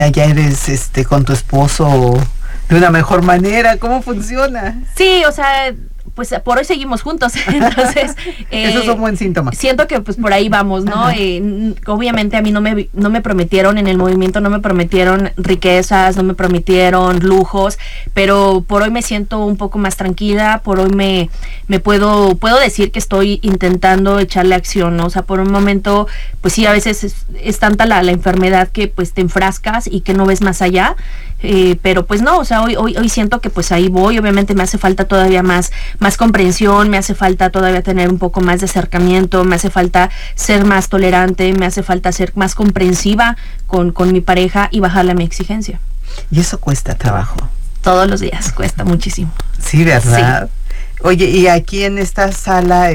ya eres con tu esposo de una mejor manera. ¿Cómo funciona? Sí, o sea, pues por hoy seguimos juntos, entonces eso es un buen síntoma. Siento que pues por ahí vamos, ¿no? Obviamente a mí no me prometieron en el movimiento, no me prometieron riquezas, no me prometieron lujos, pero por hoy me siento un poco más tranquila, por hoy me puedo decir que estoy intentando echarle acción, ¿no? O sea, por un momento, pues sí, a veces es tanta la enfermedad que pues te enfrascas y que no ves más allá. Pero pues no, o sea, hoy siento que pues ahí voy. Obviamente me hace falta todavía más comprensión, me hace falta todavía tener un poco más de acercamiento, me hace falta ser más tolerante, me hace falta ser más comprensiva con mi pareja y bajarle a mi exigencia. Y eso cuesta trabajo. Todos los días, cuesta muchísimo. Sí, ¿verdad? Sí. Oye, y aquí en esta sala,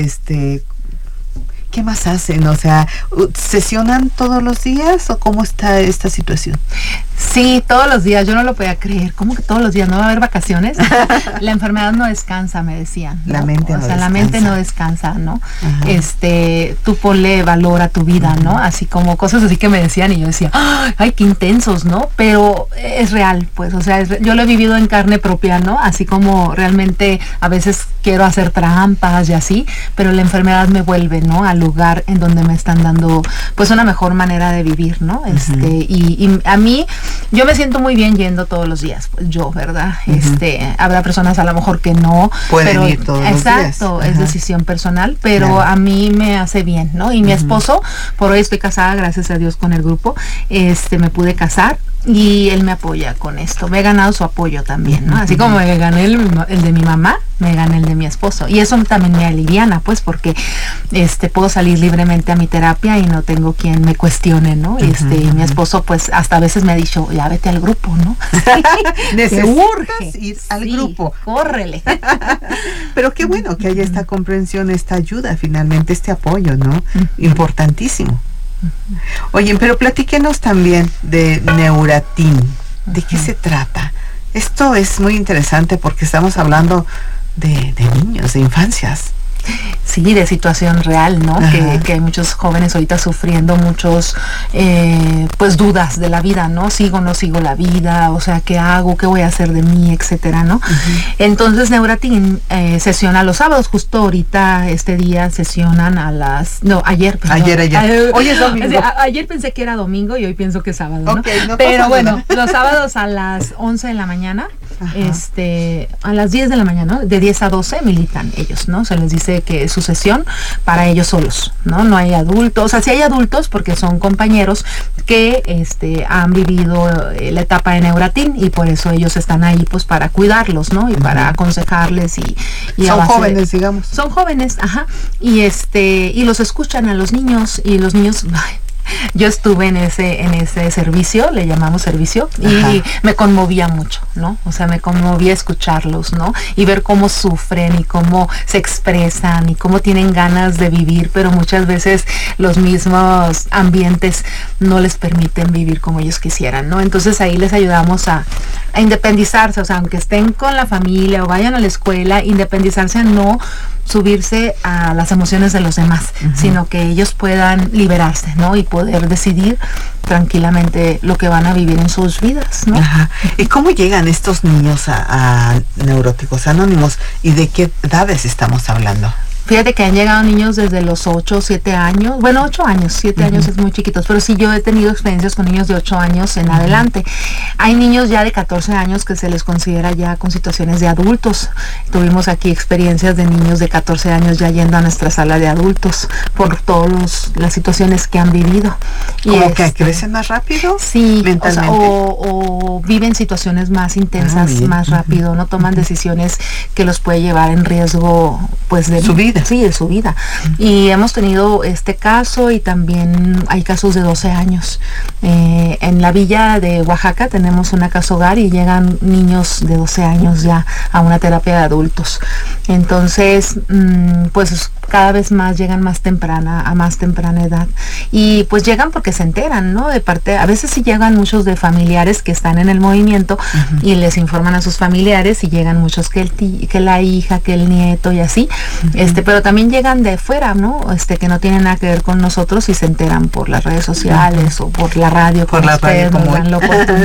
¿qué más hacen? O sea, ¿sesionan todos los días o cómo está esta situación? Sí, todos los días, yo no lo podía creer. ¿Cómo que todos los días? ¿No va a haber vacaciones? La enfermedad no descansa, me decían, ¿no? La mente no descansa. La mente no descansa, ¿no? Ajá. Tú ponle valor a tu vida, ¿no? Así como cosas así que me decían y yo decía, ¡ay, qué intensos!, ¿no? Pero es real, pues, o sea, yo lo he vivido en carne propia, ¿no? Así como realmente a veces quiero hacer trampas y así, pero la enfermedad me vuelve, ¿no? Al lugar en donde me están dando, pues, una mejor manera de vivir, ¿no? Y a mí, yo me siento muy bien yendo todos los días, pues yo, ¿verdad? Habrá personas a lo mejor que no pueden ir todos los días. Exacto, es decisión personal, pero a mí me hace bien, ¿no? Y mi esposo, por hoy estoy casada, gracias a Dios, con el grupo, me pude casar y él me apoya con esto. Me he ganado su apoyo también, ¿no? Así como me gané el de mi mamá, me gané el de mi esposo. Y eso también me aliviana, pues, porque puedo salir libremente a mi terapia y no tengo quien me cuestione, ¿no? Y mi esposo, pues, hasta a veces me ha dicho, ya vete al grupo, ¿no? Te urge ir al grupo. Córrele. Pero qué bueno que haya esta comprensión, esta ayuda, finalmente, este apoyo, ¿no? Importantísimo. Oye, pero platíquenos también de Neuratin. ¿De qué se trata? Esto es muy interesante porque estamos hablando de niños, de infancias. Sí, de situación real, ¿no? Que hay muchos jóvenes ahorita sufriendo muchos, pues, dudas de la vida, ¿no? ¿Sigo o no sigo la vida? O sea, ¿qué hago? ¿Qué voy a hacer de mí? Etcétera, ¿no? Entonces, Neuratin sesiona los sábados. Justo ahorita, este día, sesionan a las... No, ayer. Ayer. Hoy es domingo. Ayer pensé que era domingo y hoy pienso que es sábado, ¿no? Okay, no pero bueno, los sábados a las 11 de la mañana, a las 10 de la mañana, ¿no? De 10 a 12 militan ellos, ¿no? Se les dice que su sesión para ellos solos, ¿no? No hay adultos, o sea, sí hay adultos porque son compañeros que han vivido la etapa de Neuratin y por eso ellos están ahí, pues, para cuidarlos, ¿no? Y para aconsejarles y son jóvenes, digamos. Son jóvenes, y los escuchan a los niños y los niños... Yo estuve en ese servicio, le llamamos servicio, y me conmovía mucho, ¿no? O sea, me conmovía escucharlos, ¿no? Y ver cómo sufren y cómo se expresan y cómo tienen ganas de vivir, pero muchas veces los mismos ambientes no les permiten vivir como ellos quisieran, ¿no? Entonces ahí les ayudamos a independizarse, o sea, aunque estén con la familia o vayan a la escuela, independizarse, no subirse a las emociones de los demás, sino que ellos puedan liberarse, ¿no? Y poder decidir tranquilamente lo que van a vivir en sus vidas, ¿no? ¿Y cómo llegan estos niños a Neuróticos Anónimos y de qué edades estamos hablando? Fíjate que han llegado niños desde los 8, 7 años, bueno, 8 años, 7 años es muy chiquitos, pero sí yo he tenido experiencias con niños de 8 años en adelante. Hay niños ya de 14 años que se les considera ya con situaciones de adultos. Tuvimos aquí experiencias de niños de 14 años ya yendo a nuestra sala de adultos por todas las situaciones que han vivido. ¿Como que crecen más rápido? Sí, mentalmente. O viven situaciones más intensas más rápido, no toman decisiones que los puede llevar en riesgo, pues, de su vida. Sí, de su vida. Y hemos tenido este caso y también hay casos de 12 años. En la villa de Oaxaca tenemos tenemos una casa hogar y llegan niños de 12 años ya a una terapia de adultos. Entonces, pues cada vez más llegan a más temprana edad. Y pues llegan porque se enteran, ¿no? De parte, a veces sí llegan muchos de familiares que están en el movimiento y les informan a sus familiares, y llegan muchos que la hija, que el nieto y así. Pero también llegan de fuera, ¿no? Que no tienen nada que ver con nosotros y se enteran por las redes sociales o por la radio, por la radio, como nos dan la oportunidad.